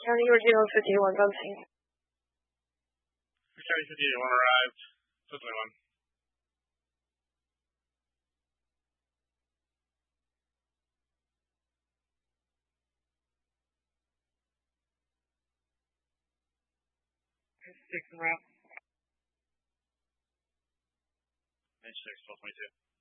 County Regional 51 bouncing. County 51 arrived. 21. Six and route. H6, 1222.